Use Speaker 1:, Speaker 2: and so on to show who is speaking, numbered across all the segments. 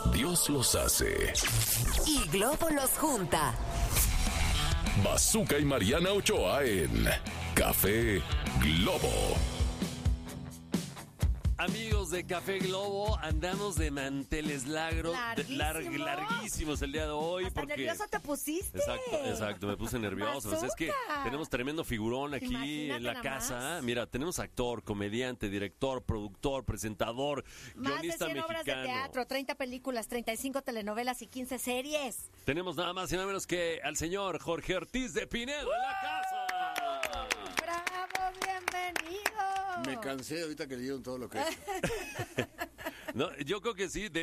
Speaker 1: Dios los hace.
Speaker 2: Y Globo los junta.
Speaker 1: Bazooka y Mariana Ochoa en Café Globo.
Speaker 3: Amigos de Café Globo, andamos de manteles larguísimos el día de hoy.
Speaker 4: Hasta
Speaker 3: porque
Speaker 4: nervioso te pusiste.
Speaker 3: Exacto, me puse nervioso. O sea, es que tenemos tremendo figurón aquí
Speaker 4: Imagínate
Speaker 3: en la
Speaker 4: nada
Speaker 3: casa.
Speaker 4: más.
Speaker 3: Mira, tenemos actor, comediante, director, productor, presentador,
Speaker 4: Más de
Speaker 3: guionista
Speaker 4: 100 obras de
Speaker 3: mexicano.
Speaker 4: teatro, 30 películas, 35 telenovelas y 15 series.
Speaker 3: Tenemos nada más y nada menos que al señor Jorge Ortiz de Pinedo en la casa.
Speaker 4: ¡Bravo, bienvenido!
Speaker 5: Me cansé ahorita que leyeron todo lo que...
Speaker 3: No, yo creo que sí,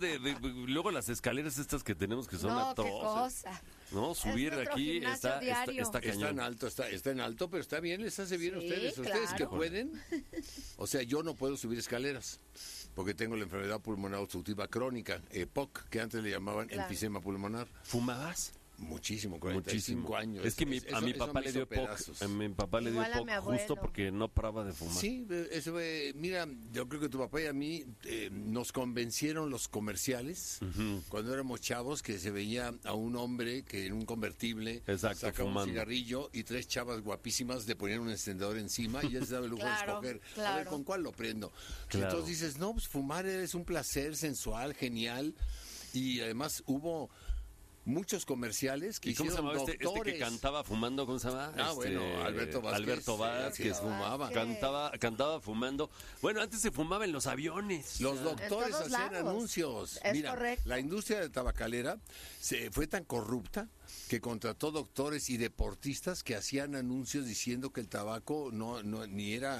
Speaker 3: luego las escaleras estas que tenemos que son
Speaker 4: No, qué
Speaker 3: atroces.
Speaker 4: cosa.
Speaker 3: No, subir
Speaker 4: nuestro
Speaker 3: aquí
Speaker 4: gimnasio
Speaker 3: está
Speaker 4: diario.
Speaker 3: cañón.
Speaker 5: Está en alto, pero está bien, les hace bien a
Speaker 4: Sí,
Speaker 5: ustedes. Ustedes
Speaker 4: claro.
Speaker 5: que pueden. O sea, yo no puedo subir escaleras porque tengo la enfermedad pulmonar obstructiva crónica, EPOC, que antes le llamaban
Speaker 4: Claro.
Speaker 5: enfisema pulmonar.
Speaker 3: ¿Fumabas?
Speaker 5: Muchísimo, 45
Speaker 3: Muchísimo.
Speaker 5: años.
Speaker 3: Es que a mi
Speaker 5: Eso
Speaker 3: papá
Speaker 5: me
Speaker 3: le
Speaker 5: hizo
Speaker 3: dio
Speaker 5: pedazos.
Speaker 3: EPOC. A mi papá le dio
Speaker 4: Igual a mi
Speaker 3: EPOC justo
Speaker 4: abuelo.
Speaker 3: porque no paraba de fumar.
Speaker 5: Sí, eso mira, yo creo que tu papá y a mí nos convencieron los comerciales cuando éramos chavos que se veía a un hombre que en un convertible
Speaker 3: Exacto,
Speaker 5: sacaba
Speaker 3: fumando.
Speaker 5: un cigarrillo y tres chavas guapísimas le ponían un encendedor encima y él se daba el lujo
Speaker 4: Claro,
Speaker 5: de escoger. A ver,
Speaker 4: claro.
Speaker 5: ¿con cuál lo prendo?
Speaker 3: Claro.
Speaker 5: Entonces dices, no, pues fumar es un placer sensual, genial. Y además hubo muchos comerciales que
Speaker 3: ¿Y cómo se
Speaker 5: hicieron
Speaker 3: llamaba este
Speaker 5: doctores.
Speaker 3: que cantaba fumando? ¿Cómo se llama?
Speaker 5: Bueno, Alberto Vázquez.
Speaker 3: Alberto Vázquez.
Speaker 5: Sí, fumaba.
Speaker 3: Cantaba fumando. Bueno, antes se fumaba en los aviones.
Speaker 5: Los doctores
Speaker 4: todos
Speaker 5: hacían
Speaker 4: lados.
Speaker 5: anuncios.
Speaker 4: Es
Speaker 5: Mira,
Speaker 4: correcto.
Speaker 5: la industria de tabacalera fue tan corrupta que contrató doctores y deportistas que hacían anuncios diciendo que el tabaco ni era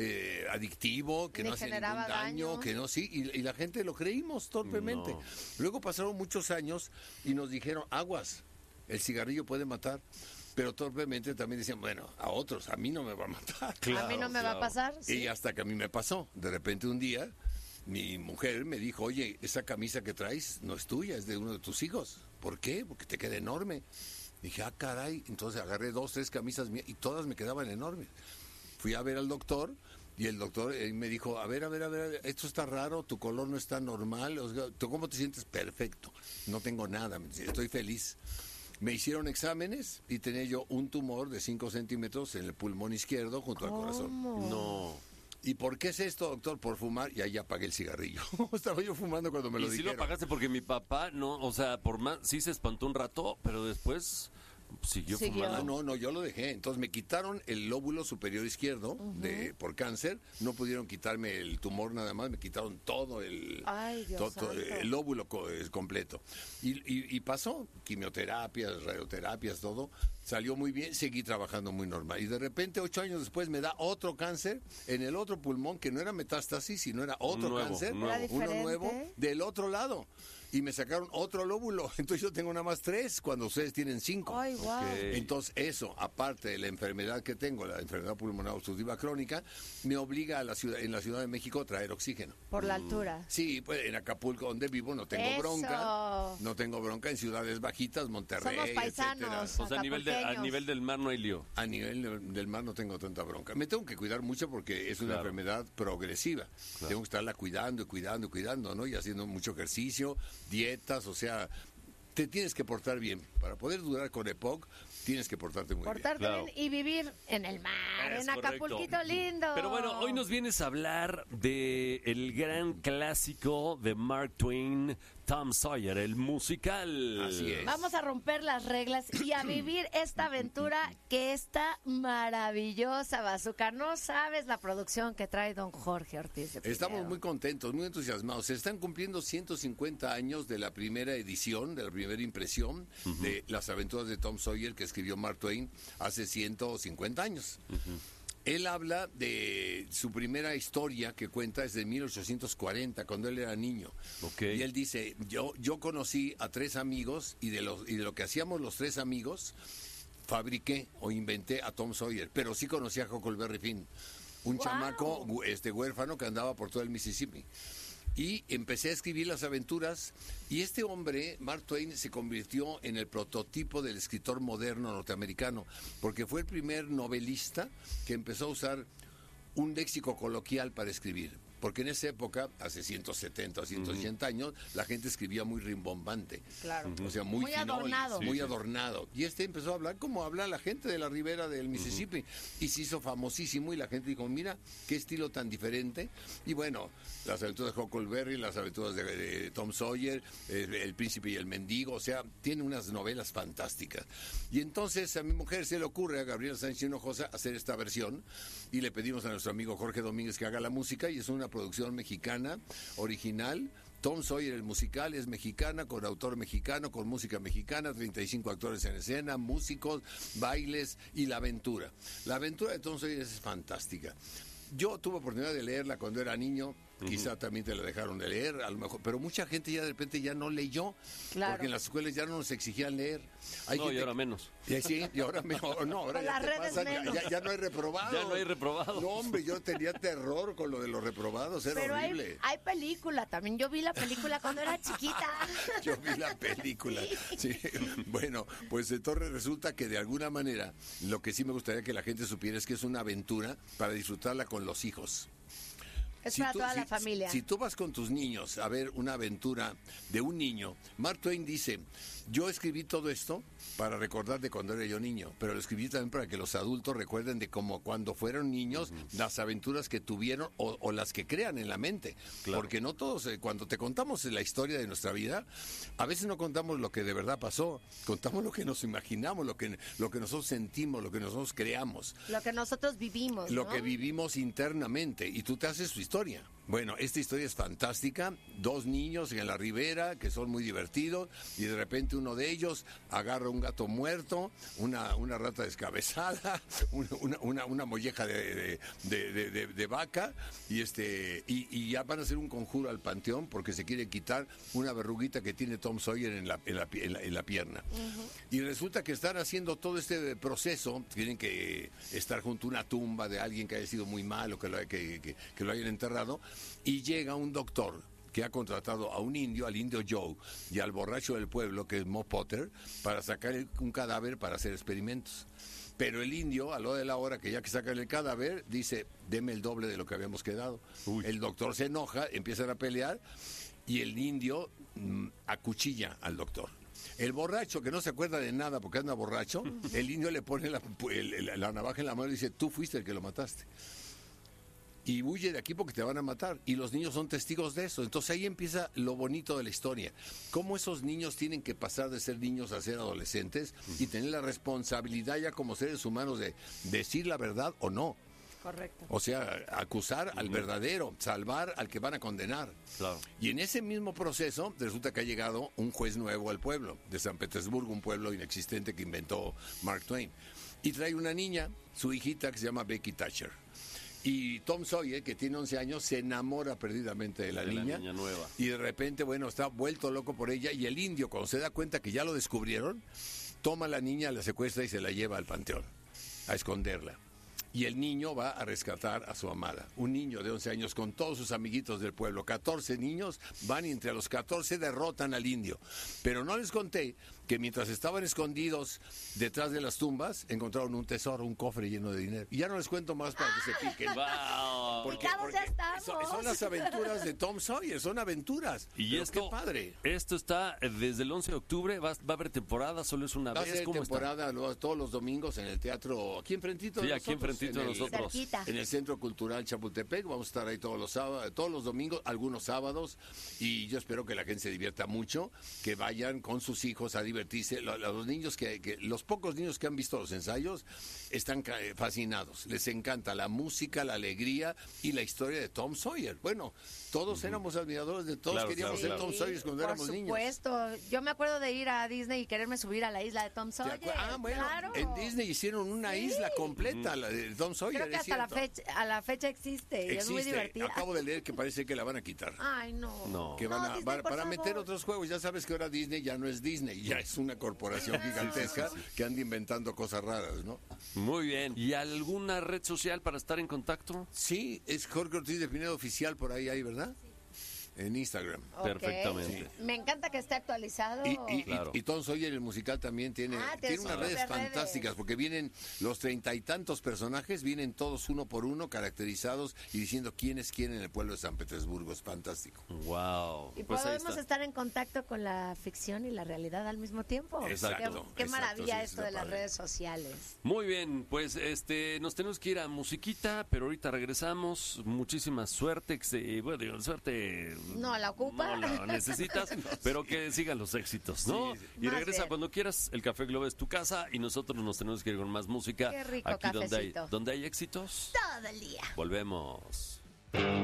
Speaker 5: adictivo, que
Speaker 4: Ni
Speaker 5: no hacía ningún
Speaker 4: generaba daño.
Speaker 5: que no, sí, y la gente lo creímos torpemente.
Speaker 3: No.
Speaker 5: Luego pasaron muchos años y nos dijeron, aguas, el cigarrillo puede matar. Pero torpemente también decían, bueno, a otros, a mí no me va a matar.
Speaker 4: a mí no me va a pasar.
Speaker 5: Y
Speaker 4: ¿sí?
Speaker 5: hasta que a mí me pasó. De repente un día, mi mujer me dijo, oye, esa camisa que traes no es tuya, es de uno de tus hijos. ¿Por qué? Porque te queda enorme. Dije, caray. Entonces agarré 2, 3 camisas mías y todas me quedaban enormes. Fui a ver al doctor y el doctor me dijo, a ver, esto está raro, tu color no está normal. O sea, ¿tú cómo te sientes? Perfecto. No tengo nada, estoy feliz. Me hicieron exámenes y tenía yo un tumor de 5 centímetros en el pulmón izquierdo junto al corazón.
Speaker 3: No.
Speaker 5: ¿Y por qué es esto, doctor? Por fumar. Y ahí apagué el cigarrillo. Estaba yo fumando cuando me lo
Speaker 3: Y sí
Speaker 5: dijeron.
Speaker 3: lo pagaste porque mi papá no, o sea, por más, sí se espantó un rato, pero después siguió fumando.
Speaker 5: No, yo lo dejé. Entonces me quitaron el lóbulo superior izquierdo por cáncer. No pudieron quitarme el tumor nada más, me quitaron todo el,
Speaker 4: Ay, Dios santo.
Speaker 5: el lóbulo completo. Y pasó, quimioterapias, radioterapias, todo. Salió muy bien, seguí trabajando muy normal. Y de repente, 8 años después, me da otro cáncer en el otro pulmón, que no era metástasis, sino era otro
Speaker 3: Nuevo,
Speaker 5: cáncer,
Speaker 3: nuevo.
Speaker 4: ¿Era
Speaker 5: uno
Speaker 4: diferente?
Speaker 5: nuevo, del otro lado. Y me sacaron otro lóbulo. Entonces yo tengo nada más 3 cuando ustedes tienen 5.
Speaker 4: Ay, wow.
Speaker 3: Ok.
Speaker 5: Entonces eso, aparte de la enfermedad que tengo, la enfermedad pulmonar obstructiva crónica, me obliga en la Ciudad de México a traer oxígeno.
Speaker 4: Por la altura.
Speaker 5: Sí, pues en Acapulco, donde vivo, no tengo
Speaker 4: Eso.
Speaker 5: bronca. No tengo bronca en ciudades bajitas, Monterrey,
Speaker 4: Somos paisanos.
Speaker 5: etcétera.
Speaker 3: O sea, a nivel del mar no hay lío.
Speaker 5: A nivel del mar no tengo tanta bronca. Me tengo que cuidar mucho porque es una
Speaker 3: Claro.
Speaker 5: enfermedad progresiva.
Speaker 3: Claro.
Speaker 5: Tengo que estarla cuidando, ¿no? Y haciendo mucho ejercicio, dietas, o sea, te tienes que portar bien. Para poder durar con EPOC, tienes que portarte muy bien.
Speaker 4: Portarte
Speaker 3: Claro.
Speaker 4: bien y vivir en el mar,
Speaker 3: Es
Speaker 4: en Acapulquito
Speaker 3: correcto.
Speaker 4: lindo.
Speaker 3: Pero bueno, hoy nos vienes a hablar de el gran clásico de Mark Twain, Tom Sawyer, el musical.
Speaker 5: Así es.
Speaker 4: Vamos a romper las reglas y a vivir esta aventura que está maravillosa, Bazooka. No sabes la producción que trae don Jorge Ortiz de Pinedo.
Speaker 5: Estamos muy contentos, muy entusiasmados. Se están cumpliendo 150 años de la primera edición, de la primera impresión de Las aventuras de Tom Sawyer que escribió Mark Twain hace 150 años. Él habla de su primera historia que cuenta desde 1840, cuando él era niño.
Speaker 3: Ok.
Speaker 5: Y él dice, yo conocí a 3 amigos y de lo que hacíamos los 3 amigos, fabriqué o inventé a Tom Sawyer, pero sí conocí a Huckleberry Finn, un
Speaker 4: ¡Wow!
Speaker 5: chamaco huérfano que andaba por todo el Mississippi. Y empecé a escribir las aventuras y este hombre, Mark Twain, se convirtió en el prototipo del escritor moderno norteamericano, porque fue el primer novelista que empezó a usar un léxico coloquial para escribir. Porque en esa época, hace 170 o 180 años, la gente escribía muy rimbombante.
Speaker 4: Claro.
Speaker 5: O sea, muy fino,
Speaker 4: adornado.
Speaker 5: muy adornado. Y empezó a hablar como habla la gente de la ribera del Mississippi. Y se hizo famosísimo y la gente dijo, mira, qué estilo tan diferente. Y bueno, las aventuras de Huckleberry, las aventuras de Tom Sawyer, El Príncipe y el Mendigo, o sea, tiene unas novelas fantásticas. Y entonces a mi mujer se le ocurre, a Gabriela Sánchez Hinojosa, hacer esta versión. Y le pedimos a nuestro amigo Jorge Domínguez que haga la música. Y es una producción mexicana, original. Tom Sawyer, el musical, es mexicana, con autor mexicano, con música mexicana, 35 actores en escena, músicos, bailes y la aventura. La aventura de Tom Sawyer es fantástica. Yo tuve oportunidad de leerla cuando era niño, quizá también te la dejaron de leer, a lo mejor, pero mucha gente ya de repente ya no leyó,
Speaker 4: Claro.
Speaker 5: porque en las escuelas ya no nos exigían leer. Hay
Speaker 3: No,
Speaker 5: gente
Speaker 3: y ahora
Speaker 5: que-
Speaker 3: menos.
Speaker 5: Sí, y ahora mejor, no, ahora
Speaker 4: Con
Speaker 5: ya
Speaker 4: las
Speaker 5: te
Speaker 4: redes
Speaker 5: pasan,
Speaker 4: menos.
Speaker 5: ya no hay reprobado.
Speaker 3: Ya no hay reprobado.
Speaker 5: No, hombre, yo tenía terror con lo de los reprobados, era
Speaker 4: Pero
Speaker 5: horrible.
Speaker 4: hay película también. Yo vi la película cuando era chiquita.
Speaker 5: Yo vi la película. Sí. Bueno, pues entonces resulta que de alguna manera lo que sí me gustaría que la gente supiera es que es una aventura para disfrutarla con los hijos.
Speaker 4: Es para toda la familia.
Speaker 5: Si tú vas con tus niños a ver una aventura de un niño, Mark Twain dice, yo escribí todo esto para recordar de cuando era yo niño, pero lo escribí también para que los adultos recuerden de cómo cuando fueron niños, las aventuras que tuvieron o las que crean en la mente.
Speaker 3: Claro.
Speaker 5: Porque no todos, cuando te contamos la historia de nuestra vida, a veces no contamos lo que de verdad pasó, contamos lo que nos imaginamos, lo que nosotros sentimos, lo que nosotros creamos.
Speaker 4: Lo que nosotros vivimos,
Speaker 5: Lo
Speaker 4: ¿no?
Speaker 5: que vivimos internamente y tú te haces tu historia. Bueno, esta historia es fantástica. 2 niños en la ribera que son muy divertidos y de repente uno de ellos agarra un gato muerto, una rata descabezada, una molleja de vaca y ya van a hacer un conjuro al panteón porque se quiere quitar una verruguita que tiene Tom Sawyer en la pierna. Y resulta que están haciendo todo este proceso, tienen que estar junto a una tumba de alguien que haya sido muy malo, que lo hayan enterrado, y llega un doctor que ha contratado a un indio, al indio Joe, y al borracho del pueblo, que es Mo Potter, para sacar un cadáver para hacer experimentos. Pero el indio, a lo de la hora que ya que sacan el cadáver, dice, deme el doble de lo que habíamos quedado.
Speaker 3: Uy.
Speaker 5: El doctor se enoja, empiezan a pelear, y el indio acuchilla al doctor. El borracho, que no se acuerda de nada porque anda borracho, el indio le pone la navaja en la mano y dice, tú fuiste el que lo mataste. Y huye de aquí porque te van a matar. Y los niños son testigos de eso. Entonces ahí empieza lo bonito de la historia. Cómo esos niños tienen que pasar de ser niños a ser adolescentes y tener la responsabilidad ya como seres humanos de decir la verdad o no.
Speaker 4: Correcto.
Speaker 5: O sea, acusar al verdadero, salvar al que van a condenar.
Speaker 3: Claro.
Speaker 5: Y en ese mismo proceso resulta que ha llegado un juez nuevo al pueblo, de San Petersburgo, un pueblo inexistente que inventó Mark Twain. Y trae una niña, su hijita, que se llama Becky Thatcher. Y Tom Sawyer, que tiene 11 años, se enamora perdidamente de la niña.
Speaker 3: Nueva.
Speaker 5: Y de repente, bueno, está vuelto loco por ella. Y el indio, cuando se da cuenta que ya lo descubrieron, toma a la niña, la secuestra y se la lleva al panteón a esconderla. Y el niño va a rescatar a su amada. Un niño de 11 años con todos sus amiguitos del pueblo. 14 niños van y entre los 14 derrotan al indio. Pero no les conté que mientras estaban escondidos detrás de las tumbas, encontraron un tesoro, un cofre lleno de dinero. Y ya no les cuento más para que se piquen.
Speaker 3: ¡Wow!
Speaker 4: Picados ya estamos.
Speaker 5: Son las aventuras de Tom Sawyer, son aventuras.
Speaker 3: Y
Speaker 5: Pero
Speaker 3: esto,
Speaker 5: qué padre.
Speaker 3: Esto está desde el 11 de octubre, va a haber temporada, solo es una
Speaker 5: Va a
Speaker 3: vez.
Speaker 5: ser
Speaker 3: ¿Cómo
Speaker 5: temporada todos los domingos en el teatro, aquí enfrentito de
Speaker 3: Sí, aquí
Speaker 5: nosotros,
Speaker 3: enfrentito de nosotros.
Speaker 4: Cerquita.
Speaker 5: en el Centro Cultural Chapultepec. Vamos a estar ahí todos los sábados, todos los domingos, algunos sábados, y yo espero que la gente se divierta mucho, que vayan con sus hijos a divertirse. Los niños los pocos niños que han visto los ensayos están fascinados. Les encanta la música, la alegría y la historia de Tom Sawyer. Bueno, todos éramos admiradores de todos,
Speaker 3: Claro,
Speaker 5: queríamos
Speaker 3: claro,
Speaker 5: ser Tom Sawyer cuando éramos niños.
Speaker 4: Por supuesto. Yo me acuerdo de ir a Disney y quererme subir a la isla de Tom
Speaker 5: ¿Te
Speaker 4: Sawyer.
Speaker 5: bueno,
Speaker 4: claro.
Speaker 5: en Disney hicieron una isla completa, la de Tom Sawyer.
Speaker 4: Creo que
Speaker 5: es
Speaker 4: hasta
Speaker 5: cierto.
Speaker 4: a la fecha existe y es muy
Speaker 5: Existe.
Speaker 4: divertida.
Speaker 5: Acabo de leer que parece que la van a quitar.
Speaker 4: Ay, no.
Speaker 3: No.
Speaker 5: Que van a,
Speaker 4: Disney, por
Speaker 5: para meter
Speaker 4: favor.
Speaker 5: otros juegos. Ya sabes que ahora Disney ya no es Disney, ya es una corporación gigantesca que anda inventando cosas raras, ¿no?
Speaker 3: Muy bien. ¿Y alguna red social para estar en contacto?
Speaker 5: Sí, es Jorge Ortiz de Pinedo Oficial, por ahí, ¿verdad? En Instagram.
Speaker 4: Ok.
Speaker 3: Perfectamente.
Speaker 4: Me encanta que esté actualizado.
Speaker 3: Claro.
Speaker 5: Y Tom Sawyer, el musical, también tiene
Speaker 4: tiene
Speaker 5: unas
Speaker 4: sus
Speaker 5: redes
Speaker 4: propias
Speaker 5: fantásticas,
Speaker 4: redes.
Speaker 5: porque vienen los 30 y tantos personajes, vienen todos uno por uno, caracterizados y diciendo quién es quién en el pueblo de San Petersburgo. Es fantástico.
Speaker 3: Wow.
Speaker 4: Y
Speaker 3: Pues ahí
Speaker 4: podemos
Speaker 3: está.
Speaker 4: estar en contacto con la ficción y la realidad al mismo tiempo.
Speaker 5: Exacto,
Speaker 4: Qué
Speaker 5: exacto,
Speaker 4: maravilla
Speaker 5: sí,
Speaker 4: esto
Speaker 5: está
Speaker 4: de las
Speaker 5: padre.
Speaker 4: redes sociales.
Speaker 3: Muy bien, pues nos tenemos que ir a musiquita, pero ahorita regresamos. Muchísima suerte, bueno, digo, suerte
Speaker 4: No la ocupa.
Speaker 3: no la necesitas, pero que sigan los éxitos, ¿no? Y
Speaker 4: Más
Speaker 3: regresa
Speaker 4: bien.
Speaker 3: cuando quieras. El Café Globo es tu casa y nosotros nos tenemos que ir con más música.
Speaker 4: Qué rico
Speaker 3: aquí
Speaker 4: cafecito.
Speaker 3: donde hay éxitos.
Speaker 4: Todo el día.
Speaker 3: Volvemos.